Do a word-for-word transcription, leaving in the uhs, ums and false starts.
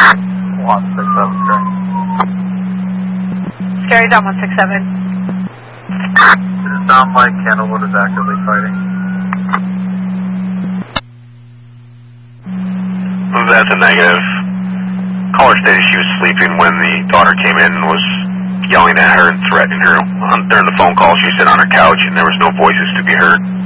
one six seven, Scary. Scary down one six seven. Does it sound like Candlewood is actively fighting? That's a negative. Caller stated she was sleeping when the daughter came in and was yelling at her and threatening her. On, during the phone call, she sat on her couch and there was no voices to be heard.